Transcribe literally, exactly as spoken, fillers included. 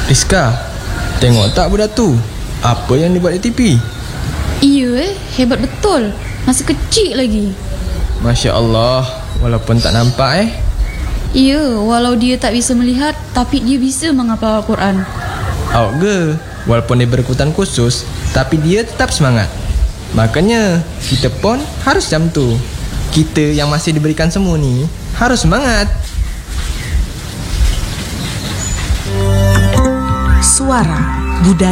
Rizka, tengok tak budak tu? Apa yang dia buat di T V? Iya eh, hebat betul. Masih kecil lagi. Masya Allah, walaupun tak nampak eh. Iya, walau dia tak bisa melihat, tapi dia bisa menghafal Al-Quran. Awak ge, walaupun dia berkebutuhan khusus, tapi dia tetap semangat. Makanya kita pun harus macam tu. Kita yang masih diberikan semua ni harus semangat. Suara Budaya